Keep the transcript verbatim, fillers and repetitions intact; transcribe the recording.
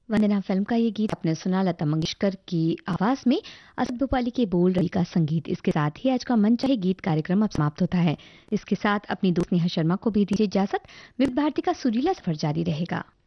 वंदना film का ये गीत आपने सुना लता मंगेशकर की आवाज में, असद भोपाली के बोल, रवि का संगीत। इसके साथ ही आज का मन चाहे गीत कार्यक्रम अब समाप्त होता है। इसके साथ अपनी दोस्त नेहा शर्मा को भी दीजिए इजाजत। विविध भारती का सुरीला सफर जारी रहेगा।